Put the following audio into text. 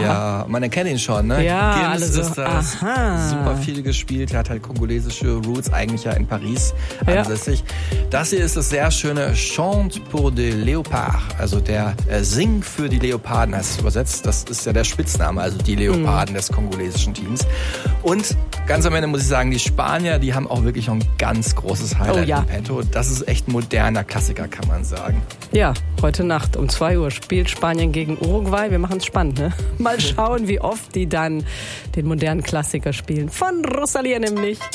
Ja, man erkennt ihn schon, ne? Ja, Gims also, ist das, super viel gespielt, er hat halt kongolesische Roots, eigentlich ja in Paris ansässig. Das hier ist das sehr schöne Chante pour des Léopards, also der Sing für die Leoparden heißt es übersetzt. Das ist ja der Spitzname, also die Leoparden des kongolesischen Teams. Und ganz am Ende muss ich sagen, die Spanier, die haben auch wirklich noch ein ganz großes Highlight im Petto. Das ist echt ein moderner Klassiker, kann man sagen. Ja, heute Nacht um 2 Uhr spielt Spanien gegen Uruguay. Wir machen es spannend, ne? Mal schauen, wie oft die dann den modernen Klassiker spielen. Von Rosalía nämlich.